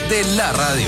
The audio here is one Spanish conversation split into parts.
de la radio.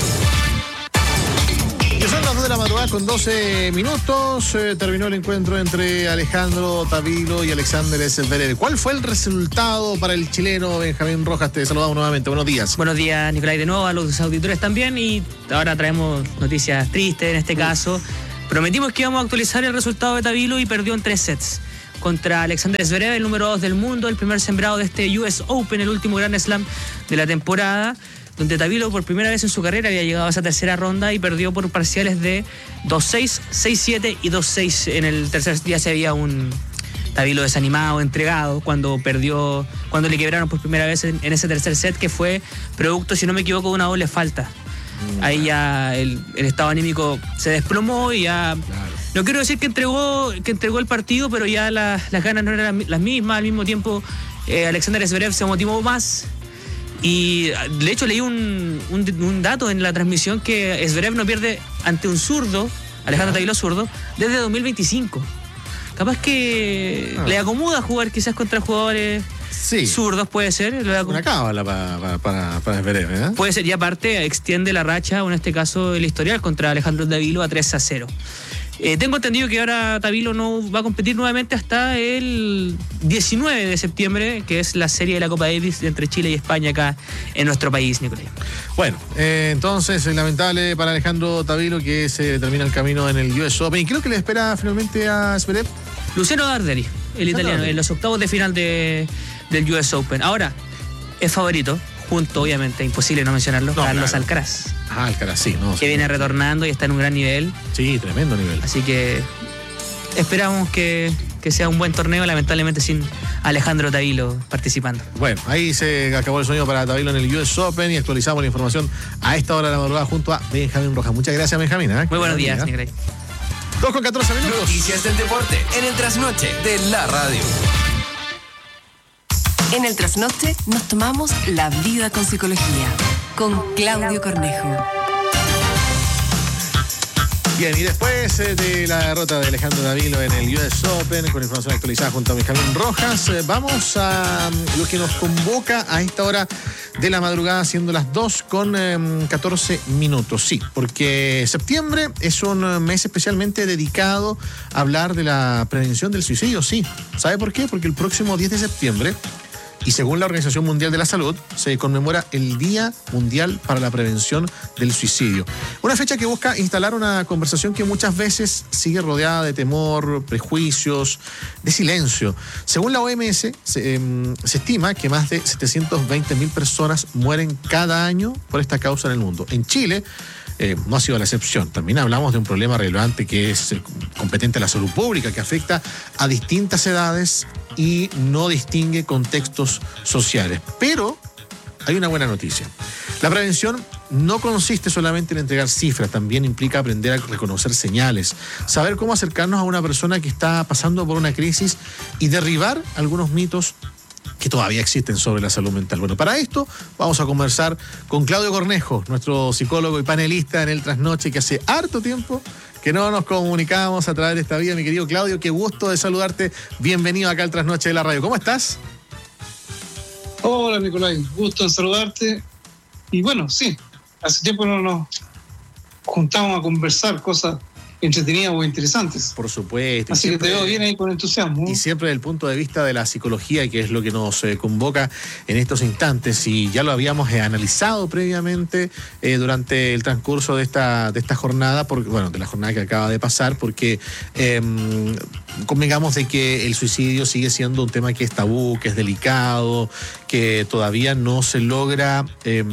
Y son las 2 de la madrugada con 12 minutos. Terminó el encuentro entre Alejandro Tavilo y Alexander Zverev. ¿Cuál fue el resultado para el chileno Benjamín Rojas? Te saludamos nuevamente. Buenos días. Buenos días, Nicolás, de nuevo, a los auditores también. Y ahora traemos noticias tristes en este caso. Prometimos que íbamos a actualizar el resultado de Tavilo y perdió en 3 sets. Contra Alexander Zverev, el número 2 del mundo, el primer sembrado de este US Open, el último Grand Slam de la temporada, donde Tavilo por primera vez en su carrera había llegado a esa tercera ronda y perdió por parciales de 2-6, 6-7 y 2-6. En el tercer día se había un Tavilo desanimado, entregado, cuando le quebraron por primera vez en ese tercer set, que fue producto, si no me equivoco, de una doble falta. Ahí ya el estado anímico se desplomó y ya... Claro. No quiero decir que entregó el partido, pero ya las ganas no eran las mismas. Al mismo tiempo, Alexander Zverev se motivó más. Y de hecho leí un dato en la transmisión que Zverev no pierde ante un zurdo, Alejandro Tavilo zurdo, desde 2025. Capaz que le acomoda jugar quizás contra jugadores zurdos, puede ser. Una cábala para Zverev, ¿eh? Puede ser, y aparte extiende la racha, o en este caso el historial, contra Alejandro Tavilo a 3-0. Tengo entendido que ahora Tavilo no va a competir nuevamente hasta el 19 de septiembre, que es la serie de la Copa Davis entre Chile y España acá en nuestro país, Nicolás. Bueno, entonces lamentable para Alejandro Tavilo que se termina el camino en el US Open. ¿Y creo que le espera finalmente a Zverev? Luciano Darderi, el italiano, en los octavos de final del US Open. Ahora, es favorito, junto, obviamente, imposible no mencionarlo, Carlos Alcaraz. Alcaraz, sí. Que viene retornando y está en un gran nivel. Sí, tremendo nivel. Así que esperamos que sea un buen torneo, lamentablemente sin Alejandro Tavilo participando. Bueno, ahí se acabó el sueño para Tavilo en el US Open y actualizamos la información a esta hora de la madrugada junto a Benjamín Rojas. Muchas gracias, Benjamín. Muy buenos días, Nicolás. 2:14 minutos. Noticias del deporte en el trasnoche de la radio. En el trasnoche nos tomamos la vida con psicología, con Claudio Cornejo. Bien, y después de la derrota de Alejandro Tavilo en el US Open, con información actualizada junto a Benjamín Rojas, vamos a lo que nos convoca a esta hora de la madrugada, siendo las 2:14 minutos. Sí, porque septiembre es un mes especialmente dedicado a hablar de la prevención del suicidio, sí. ¿Sabe por qué? Porque el próximo 10 de septiembre, y según la Organización Mundial de la Salud, se conmemora el Día Mundial para la Prevención del Suicidio. Una fecha que busca instalar una conversación que muchas veces sigue rodeada de temor, prejuicios, de silencio. Según la OMS, se estima que más de 720.000 personas mueren cada año por esta causa en el mundo. En Chile, no ha sido la excepción. También hablamos de un problema relevante que es competente a la salud pública, que afecta a distintas edades y no distingue contextos sociales. Pero hay una buena noticia. La prevención no consiste solamente en entregar cifras, también implica aprender a reconocer señales, saber cómo acercarnos a una persona que está pasando por una crisis y derribar algunos mitos que todavía existen sobre la salud mental. Bueno, para esto vamos a conversar con Claudio Cornejo, nuestro psicólogo y panelista en el Trasnoche, que hace harto tiempo que no nos comunicábamos a través de esta vía. Mi querido Claudio, qué gusto de saludarte. Bienvenido acá al Trasnoche de la radio. ¿Cómo estás? Hola, Nicolás. Gusto en saludarte. Y bueno, sí, hace tiempo no nos juntamos a conversar cosas entretenidas o interesantes. Por supuesto. Así siempre, que te veo bien ahí con entusiasmo. Y siempre desde el punto de vista de la psicología, que es lo que nos convoca en estos instantes. Y ya lo habíamos analizado previamente durante el transcurso de esta jornada, de la jornada que acaba de pasar, porque convengamos de que el suicidio sigue siendo un tema que es tabú, que es delicado, que todavía no se logra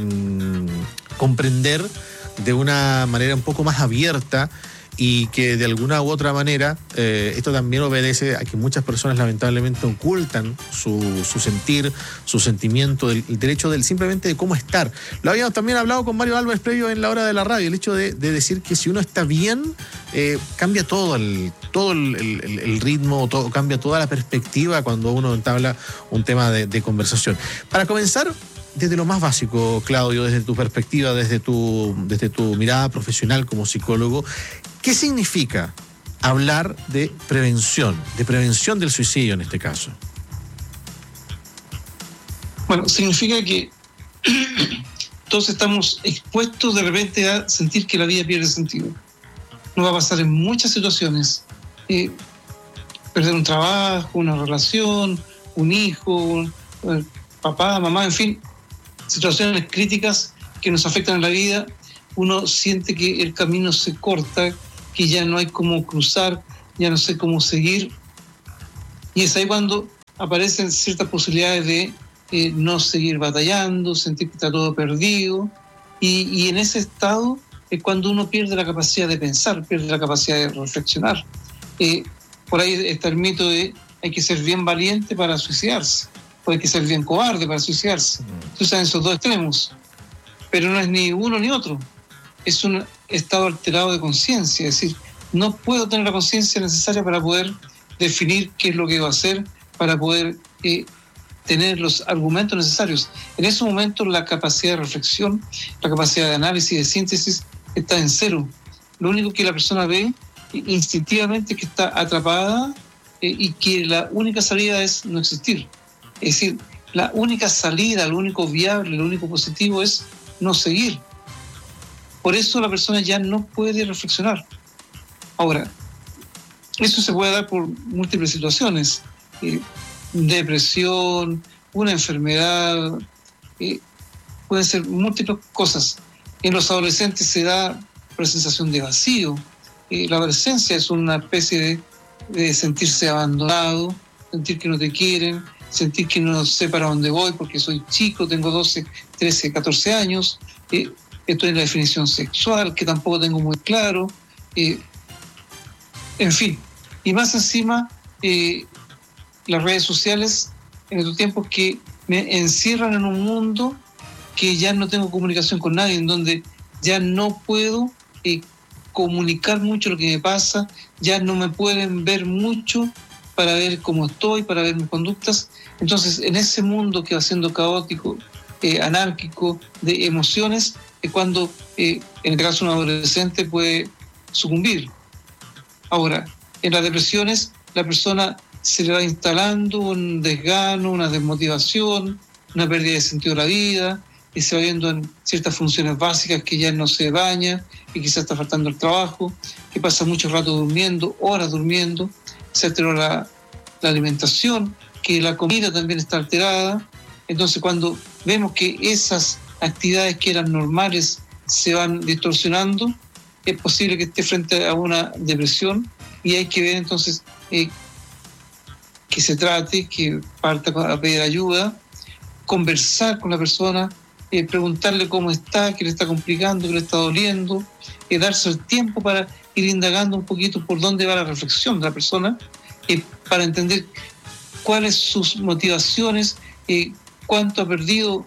comprender de una manera un poco más abierta, y que de alguna u otra manera esto también obedece a que muchas personas lamentablemente ocultan su sentir, su sentimiento, el derecho simplemente de cómo estar. Lo habíamos también hablado con Mario Álvarez previo en la hora de la radio, el hecho de decir que si uno está bien, cambia todo el ritmo, cambia toda la perspectiva cuando uno entabla un tema de conversación. Para comenzar, desde lo más básico, Claudio, desde tu perspectiva, desde tu mirada profesional como psicólogo, ¿qué significa hablar de prevención del suicidio en este caso? Bueno, significa que todos estamos expuestos de repente a sentir que la vida pierde sentido. Nos va a pasar en muchas situaciones. Perder un trabajo, una relación, un hijo, papá, mamá, en fin, situaciones críticas que nos afectan en la vida. Uno siente que el camino se corta, que ya no hay cómo cruzar, ya no sé cómo seguir. Y es ahí cuando aparecen ciertas posibilidades de no seguir batallando, sentir que está todo perdido. Y en ese estado es cuando uno pierde la capacidad de pensar, pierde la capacidad de reflexionar. Por ahí está el mito de hay que ser bien valiente para suicidarse, o hay que ser bien cobarde para suicidarse. Entonces, en esos dos extremos. Pero no es ni uno ni otro. Es un estado alterado de conciencia. Es decir, no puedo tener la conciencia necesaria para poder definir qué es lo que debo hacer, para poder tener los argumentos necesarios. En ese momento la capacidad de reflexión, la capacidad de análisis, de síntesis, está en cero. Lo único que la persona ve instintivamente es que está atrapada y que la única salida es no existir. Es decir, la única salida, lo único viable, lo único positivo es no seguir. Por eso la persona ya no puede reflexionar. Ahora, eso se puede dar por múltiples situaciones. Depresión, una enfermedad, pueden ser múltiples cosas. En los adolescentes se da la sensación de vacío. La adolescencia es una especie de sentirse abandonado, sentir que no te quieren, sentir que no sé para dónde voy porque soy chico, tengo 12, 13, 14 años, estoy en la definición sexual, que tampoco tengo muy claro, en fin. Y más encima, las redes sociales en estos tiempos que me encierran en un mundo que ya no tengo comunicación con nadie, en donde ya no puedo comunicar mucho lo que me pasa, ya no me pueden ver mucho para ver cómo estoy, para ver mis conductas. Entonces, en ese mundo que va siendo caótico, anárquico, de emociones, es cuando, en el caso de un adolescente, puede sucumbir. Ahora, en las depresiones, la persona se le va instalando un desgano, una desmotivación, una pérdida de sentido de la vida, y se va viendo en ciertas funciones básicas que ya no se baña, que quizás está faltando el trabajo, que pasa mucho rato durmiendo, horas durmiendo, se alteró la alimentación, que la comida también está alterada. Entonces, cuando vemos que esas actividades que eran normales se van distorsionando, es posible que esté frente a una depresión y hay que ver entonces que se trate, que parta a pedir ayuda, conversar con la persona, preguntarle cómo está, qué le está complicando, qué le está doliendo, darse el tiempo para ir indagando un poquito por dónde va la reflexión de la persona, para entender cuáles sus motivaciones, cuánto ha perdido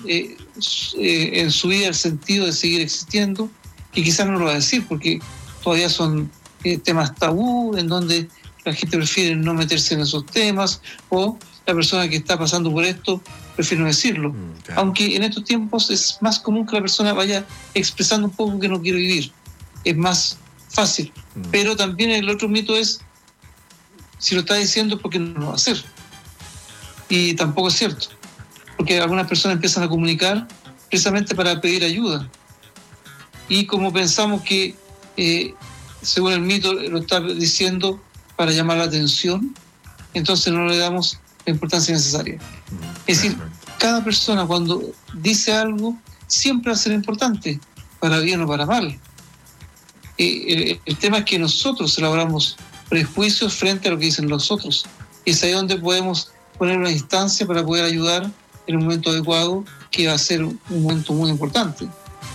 en su vida el sentido de seguir existiendo, y quizás no lo va a decir porque todavía son temas tabú, en donde la gente prefiere no meterse en esos temas, o la persona que está pasando por esto prefiere no decirlo. Claro. Aunque en estos tiempos es más común que la persona vaya expresando un poco que no quiere vivir. Es más fácil. Pero también el otro mito es, si lo está diciendo es porque no lo va a hacer. Y tampoco es cierto. Porque algunas personas empiezan a comunicar precisamente para pedir ayuda. Y como pensamos que, según el mito, lo está diciendo para llamar la atención, entonces no le damos la importancia necesaria. Es decir, cada persona cuando dice algo siempre va a ser importante, para bien o para mal. El tema es que nosotros elaboramos prejuicios frente a lo que dicen los otros. Es ahí donde podemos poner una instancia para poder ayudar en un momento adecuado, que va a ser un momento muy importante.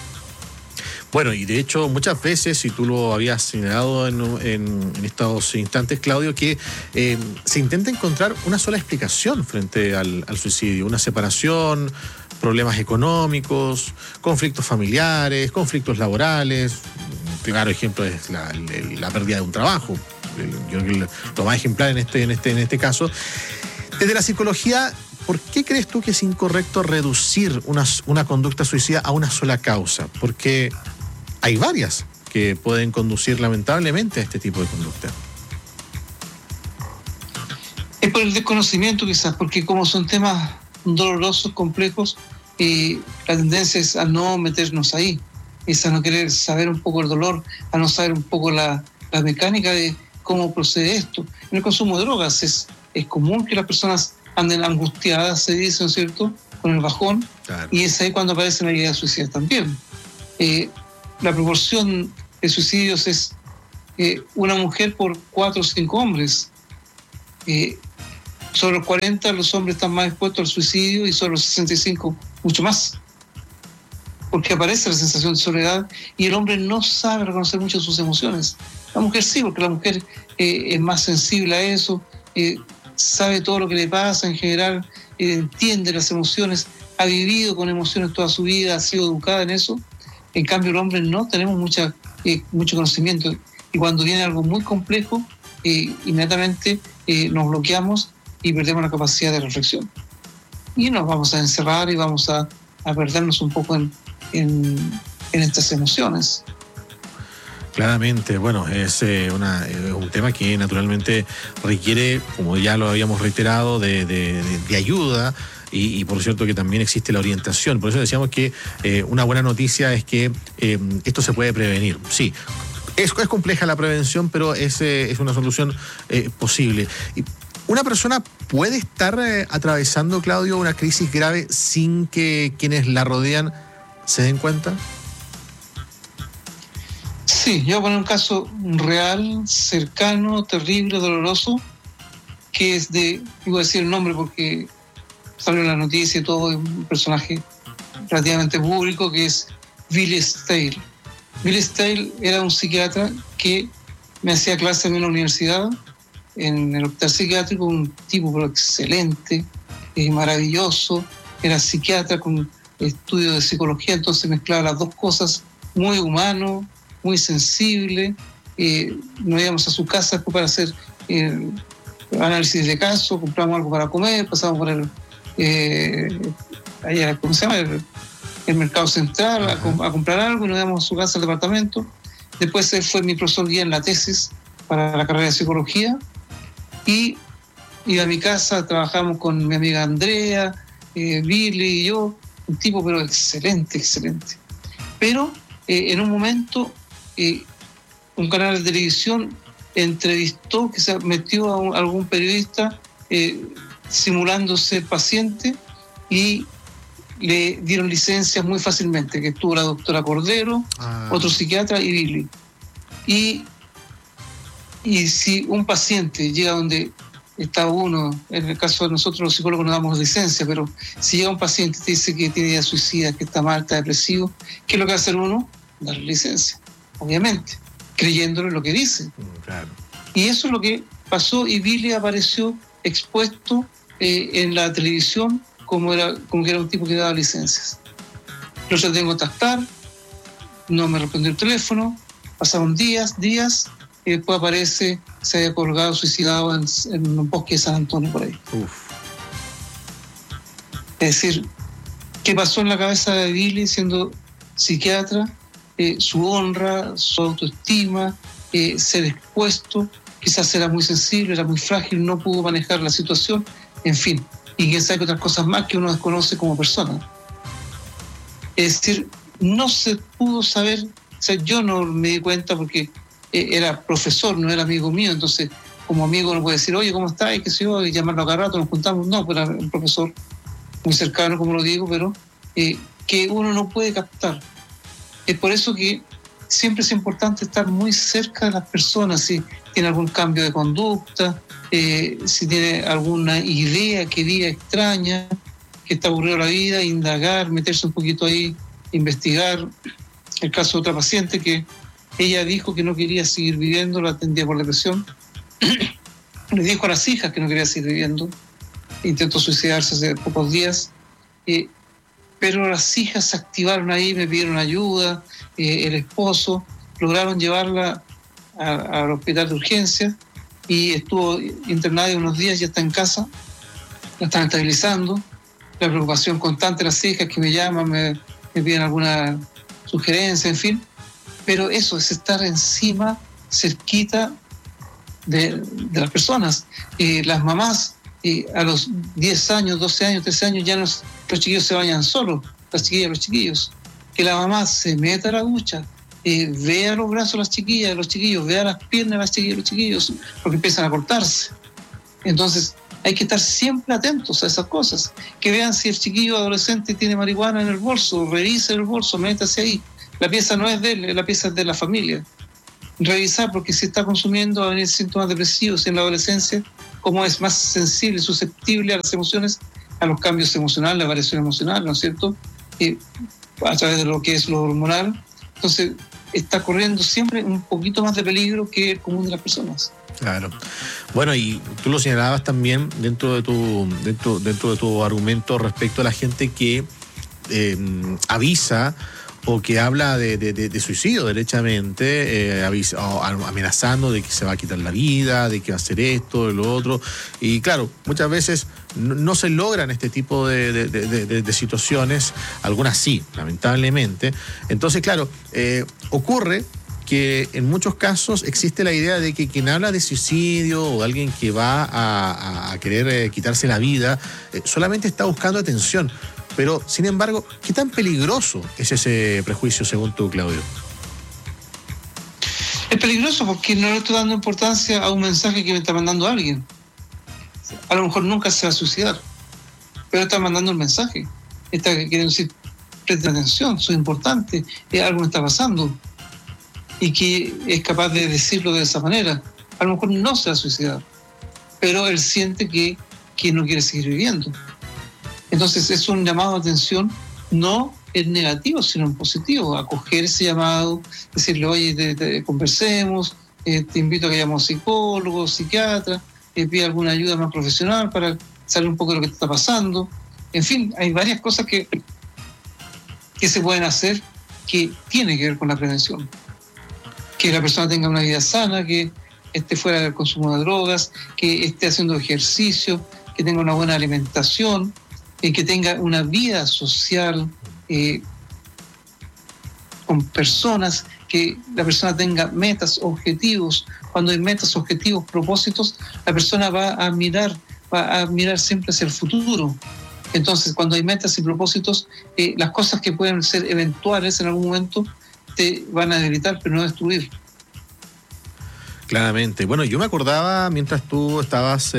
Bueno, y de hecho muchas veces, y tú lo habías señalado en estos instantes, Claudio, que se intenta encontrar una sola explicación frente al suicidio, una separación, problemas económicos, conflictos familiares, conflictos laborales. Claro ejemplo es la pérdida de un trabajo. Yo creo que lo más ejemplar en este caso. Desde la psicología, ¿por qué crees tú que es incorrecto reducir una conducta suicida a una sola causa? Porque hay varias que pueden conducir lamentablemente a este tipo de conducta. Es por el desconocimiento quizás, porque como son temas dolorosos, complejos, la tendencia es a no meternos ahí, es a no querer saber un poco el dolor, a no saber un poco la mecánica de cómo procede esto. En el consumo de drogas es común que las personas anden angustiadas, se dice, ¿no es cierto?, con el bajón, claro. Y es ahí cuando aparece la idea suicida también. La proporción de suicidios es una mujer por 4 o 5 hombres. Sobre los 40 los hombres están más expuestos al suicidio y sobre los 65 mucho más. Porque aparece la sensación de soledad y el hombre no sabe reconocer mucho sus emociones. La mujer sí, porque la mujer es más sensible a eso, sabe todo lo que le pasa en general, entiende las emociones, ha vivido con emociones toda su vida, ha sido educada en eso. En cambio, el hombre no tenemos mucho conocimiento. Y cuando viene algo muy complejo, inmediatamente nos bloqueamos y perdemos la capacidad de reflexión. Y nos vamos a encerrar y vamos a perdernos un poco en estas emociones. Claramente, bueno, es un tema que naturalmente requiere, como ya lo habíamos reiterado, de ayuda y por cierto que también existe la orientación. Por eso decíamos que una buena noticia es que esto se puede prevenir. Sí, es compleja la prevención, pero es una solución posible. ¿Una persona puede estar atravesando, Claudio, una crisis grave sin que quienes la rodean se den cuenta? Sí, yo voy a poner un caso real, cercano, terrible, doloroso, que es iba a decir el nombre porque salió en la noticia y todo, es un personaje relativamente público, que es Billy Stale. Billy Stale era un psiquiatra que me hacía clase en la universidad, en el hospital psiquiátrico, un tipo pero excelente, maravilloso, era psiquiatra con estudios de psicología, entonces mezclaba las dos cosas, muy humano, muy sensible. Nos íbamos a su casa para hacer análisis de caso, compramos algo para comer, pasamos por allá, ¿cómo se llama? El mercado central a comprar algo y nos íbamos a su casa al departamento. Después él fue mi profesor guía en la tesis para la carrera de psicología y iba a mi casa, trabajamos con mi amiga Andrea, Billy y yo, un tipo pero excelente. Pero en un momento un canal de televisión entrevistó, que se metió a algún periodista simulando ser paciente y le dieron licencias muy fácilmente, que estuvo la doctora Cordero, otro psiquiatra y Billy. Y si un paciente llega donde está uno, en el caso de nosotros los psicólogos no damos licencia, pero si llega un paciente y te dice que tiene ideas suicidas, que está mal, está depresivo, ¿qué es lo que va a hacer uno? Darle licencia, obviamente, creyéndole lo que dice. Claro. Y eso es lo que pasó y Billy apareció expuesto en la televisión como que era un tipo que daba licencias. Lo traté de contactar, no me respondió el teléfono, pasaron días, y después aparece, se había colgado, suicidado en un bosque de San Antonio por ahí. Uf. Es decir, ¿qué pasó en la cabeza de Billy siendo psiquiatra? Su honra, su autoestima, ser expuesto, quizás era muy sensible, era muy frágil, no pudo manejar la situación, en fin, y quién sabe que otras cosas más que uno desconoce como persona. Es decir, no se pudo saber, o sea, yo no me di cuenta porque era profesor, no era amigo mío, entonces como amigo no puede decir, oye, ¿cómo estás? Y qué sé yo, y llamarlo a cada rato, nos juntamos, no, pero era un profesor muy cercano, como lo digo, pero que uno no puede captar. Es por eso que siempre es importante estar muy cerca de las personas, si tiene algún cambio de conducta, si tiene alguna idea que diga extraña, que está aburrido la vida, indagar, meterse un poquito ahí, investigar. El caso de otra paciente que ella dijo que no quería seguir viviendo, la atendía por depresión, le dijo a las hijas que no quería seguir viviendo, intentó suicidarse hace pocos días, pero las hijas se activaron ahí, me pidieron ayuda, el esposo, lograron llevarla al hospital de urgencias y estuvo internada unos días, ya está en casa, la están estabilizando. La preocupación constante de las hijas que me llaman, me piden alguna sugerencia, en fin, pero eso es estar encima, cerquita de las personas. Las mamás a los 10 años, 12 años, 13 años ya los chiquillos se bañan solos, las chiquillas, los chiquillos. Que la mamá se meta a la ducha, vea los brazos de las chiquillas, de los chiquillos, vea las piernas de las chiquillas, los chiquillos, porque empiezan a cortarse. Entonces hay que estar siempre atentos a esas cosas. Que vean si el chiquillo adolescente tiene marihuana en el bolso, revise el bolso, métase ahí. La pieza no es de él, la pieza es de la familia. Revisar, porque si está consumiendo va a venir síntomas depresivos en la adolescencia, como es más sensible, susceptible a las emociones, a los cambios emocionales, la variación emocional, ¿no es cierto? A través de lo que es lo hormonal. Entonces está corriendo siempre un poquito más de peligro que el común de las personas. Claro. Bueno, y tú lo señalabas también dentro de tu argumento respecto a la gente que avisa o que habla de suicidio derechamente, amenazando de que se va a quitar la vida, de que va a hacer esto, de lo otro. Y claro, muchas veces no se logran este tipo de situaciones, algunas sí, lamentablemente. Entonces, claro, ocurre que en muchos casos existe la idea de que quien habla de suicidio o alguien que va a querer quitarse la vida, solamente está buscando atención. Pero, sin embargo, ¿qué tan peligroso es ese prejuicio según tú, Claudio? Es peligroso porque no le estoy dando importancia a un mensaje que me está mandando alguien. A lo mejor nunca se va a suicidar, pero está mandando un mensaje. Está queriendo decir, presten atención, soy importante, algo me está pasando. Y que es capaz de decirlo de esa manera. A lo mejor no se va a suicidar, pero él siente que no quiere seguir viviendo. Entonces es un llamado de atención, no en negativo, sino en positivo, acoger ese llamado, decirle, oye, conversemos, te invito a que vayamos a psicólogos, psiquiatras, pide alguna ayuda más profesional para saber un poco de lo que te está pasando. En fin, hay varias cosas que se pueden hacer que tienen que ver con la prevención. Que la persona tenga una vida sana, que esté fuera del consumo de drogas, que esté haciendo ejercicio, que tenga una buena alimentación, que tenga una vida social con personas, que la persona tenga metas, objetivos. Cuando hay metas, objetivos, propósitos, la persona va a mirar siempre hacia el futuro. Entonces, cuando hay metas y propósitos, las cosas que pueden ser eventuales en algún momento te van a debilitar, pero no destruir. Claramente. Bueno, yo me acordaba mientras tú estabas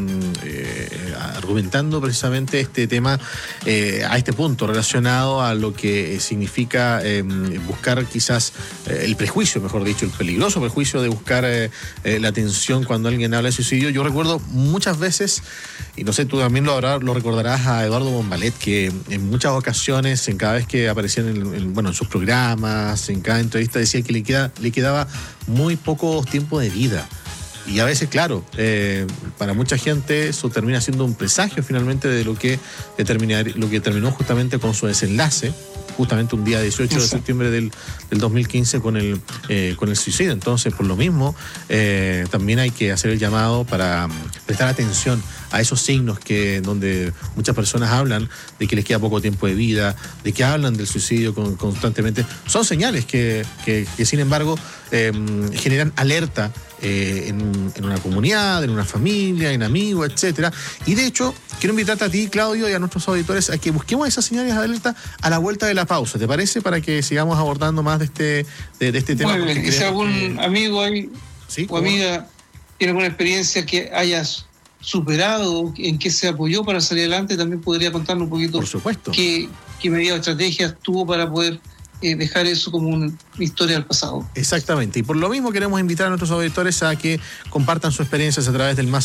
argumentando precisamente este tema, a este punto relacionado a lo que significa buscar quizás el prejuicio, mejor dicho, el peligroso prejuicio de buscar la atención cuando alguien habla de suicidio. Yo recuerdo muchas veces, y no sé, tú también lo recordarás, a Eduardo Bombalet, que en muchas ocasiones, en cada vez que aparecía en sus programas, en cada entrevista, decía que le quedaba muy poco tiempo de vida. Y a veces, claro, para mucha gente eso termina siendo un presagio finalmente de lo que terminó justamente con su desenlace, justamente un día 18 de septiembre del 2015 con el suicidio. Entonces, por lo mismo, también hay que hacer el llamado para prestar atención a esos signos donde muchas personas hablan de que les queda poco tiempo de vida, de que hablan del suicidio constantemente. Son señales que sin embargo, generan alerta en una comunidad, en una familia, en amigos, etcétera. Y de hecho, quiero invitarte a ti, Claudio, y a nuestros auditores a que busquemos esas señales de alerta a la vuelta de la pausa. ¿Te parece? Para que sigamos abordando más de este tema. Muy bien. Y si algún amigo hay, ¿sí? O amiga tiene alguna experiencia que hayas superado, en qué se apoyó para salir adelante, también podría contarnos un poquito. Por supuesto. qué medidas o estrategias tuvo para poder dejar eso como una historia del pasado. Exactamente. Y por lo mismo queremos invitar a nuestros auditores a que compartan sus experiencias a través del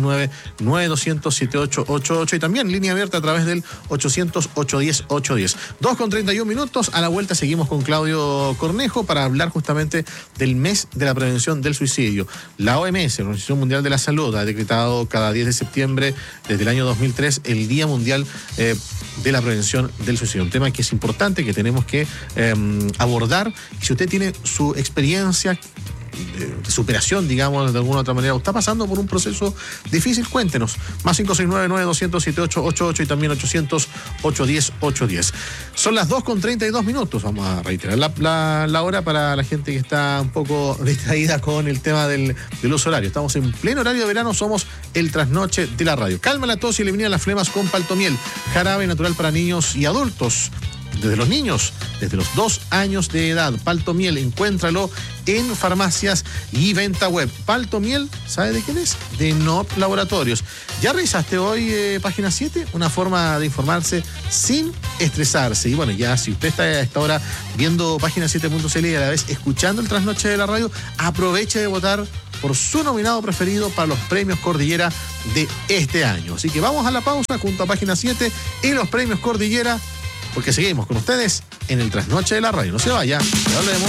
+569-9200-7888 y también línea abierta a través del 800-810-810. 2:31. A la vuelta seguimos con Claudio Cornejo para hablar justamente del mes de la prevención del suicidio. La OMS, la Organización Mundial de la Salud, ha decretado cada 10 de septiembre desde el año 2003 el Día Mundial de la Prevención del Suicidio. Un tema que es importante, que tenemos que abordar. Y si usted tiene su experiencia de superación, digamos, de alguna otra manera, o está pasando por un proceso difícil, cuéntenos. +569-9200-7888 y también 800-810-810. Son las 2:32. Vamos a reiterar la hora para la gente que está un poco distraída con el tema del uso horario. Estamos en pleno horario de verano, somos el trasnoche de la radio. Calma la tos y elimina las flemas con Paltomiel, jarabe natural para niños y adultos. Desde los niños, desde los 2 años de edad. Paltomiel, encuéntralo en farmacias y venta web. Paltomiel, ¿sabe de quién es? De NOP Laboratorios. ¿Ya revisaste hoy página 7? Una forma de informarse sin estresarse. Y bueno, ya si usted está a esta hora viendo página 7.cl y a la vez escuchando el trasnoche de la radio, aproveche de votar por su nominado preferido para los premios Cordillera de este año. Así que vamos a la pausa junto a página 7 y los premios Cordillera, porque seguimos con ustedes en el trasnoche de la radio. No se vaya, ya hablemos.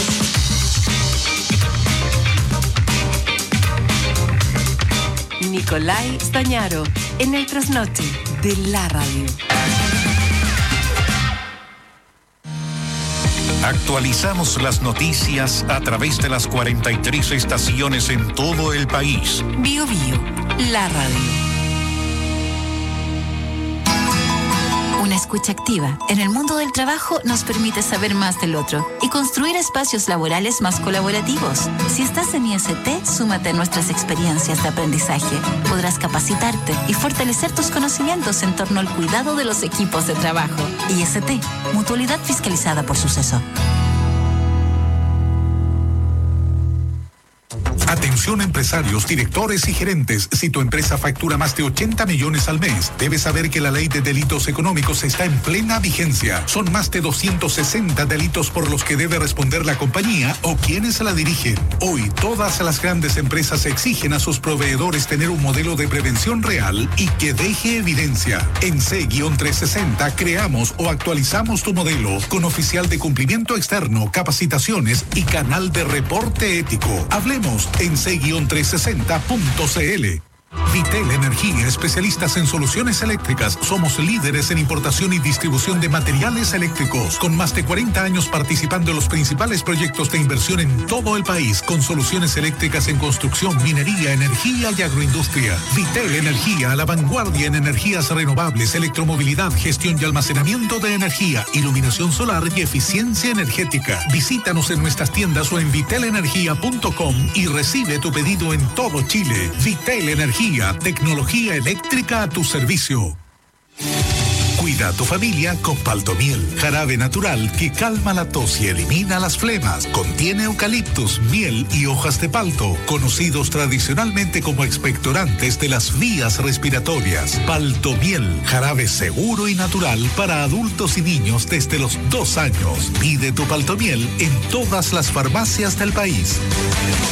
Nicolai Stañaro, en el trasnoche de la radio. Actualizamos las noticias a través de las 43 estaciones en todo el país. Bio Bio, la radio. Una escucha activa en el mundo del trabajo nos permite saber más del otro y construir espacios laborales más colaborativos. Si estás en IST, súmate a nuestras experiencias de aprendizaje. Podrás capacitarte y fortalecer tus conocimientos en torno al cuidado de los equipos de trabajo. IST, mutualidad fiscalizada por Suceso. Atención empresarios, directores y gerentes. Si tu empresa factura más de 80 millones al mes, debes saber que la ley de delitos económicos está en plena vigencia. Son más de 260 delitos por los que debe responder la compañía o quienes la dirigen. Hoy, todas las grandes empresas exigen a sus proveedores tener un modelo de prevención real y que deje evidencia. En C-360 creamos o actualizamos tu modelo con oficial de cumplimiento externo, capacitaciones y canal de reporte ético. Hablemos en c-360.cl. Vitel Energía, especialistas en soluciones eléctricas. Somos líderes en importación y distribución de materiales eléctricos, con más de 40 años participando en los principales proyectos de inversión en todo el país, con soluciones eléctricas en construcción, minería, energía y agroindustria. Vitel Energía, a la vanguardia en energías renovables, electromovilidad, gestión y almacenamiento de energía, iluminación solar y eficiencia energética. Visítanos en nuestras tiendas o en vitelenergia.com y recibe tu pedido en todo Chile. Vitel Energía, tecnología eléctrica a tu servicio. Cuida a tu familia con Paltomiel, jarabe natural que calma la tos y elimina las flemas. Contiene eucaliptus, miel y hojas de palto, conocidos tradicionalmente como expectorantes de las vías respiratorias. Paltomiel, jarabe seguro y natural para adultos y niños desde los 2 años. Pide tu Paltomiel en todas las farmacias del país.